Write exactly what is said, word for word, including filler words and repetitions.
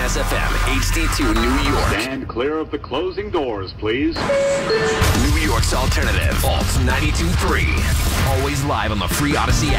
S F M, H D two, New York. Stand clear of the closing doors, please. New York's alternative, Alt ninety-two point three. Always live on the free Odyssey app.